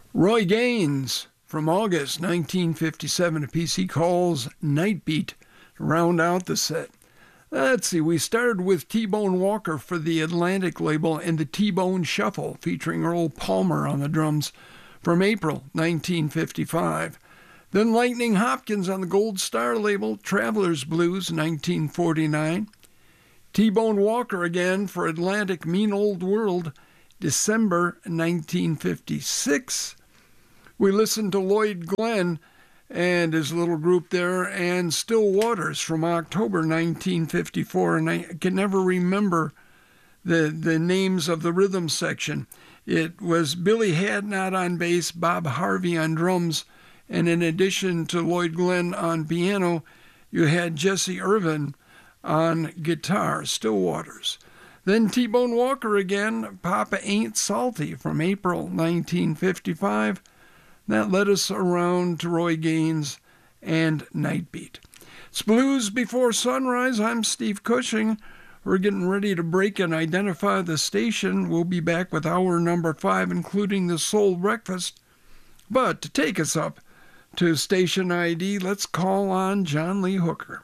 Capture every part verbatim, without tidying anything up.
Roy Gaines from August nineteen fifty-seven, a piece he calls Night Beat, to round out the set. Let's see, we started with T-Bone Walker for the Atlantic label and the T-Bone Shuffle featuring Earl Palmer on the drums from April nineteen fifty-five. Then Lightning Hopkins on the Gold Star label, Traveler's Blues, nineteen forty-nine. T-Bone Walker again for Atlantic Mean Old World, December nineteen fifty-six. We listened to Lloyd Glenn and his little group there, and Still Waters from October nineteen fifty-four, and I can never remember the the names of the rhythm section. It was Billy Hadnot on bass, Bob Harvey on drums, and in addition to Lloyd Glenn on piano, you had Jesse Irvin on guitar, Still Waters. Then T-Bone Walker again, Papa Ain't Salty from April nineteen fifty-five. That led us around to Roy Gaines and Night Beat. It's Blues Before Sunrise. I'm Steve Cushing. We're getting ready to break and identify the station. We'll be back with hour number five, including the Soul Breakfast. But to take us up to station I D, let's call on John Lee Hooker.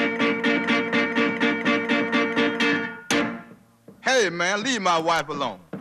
Hey, man, leave my wife alone.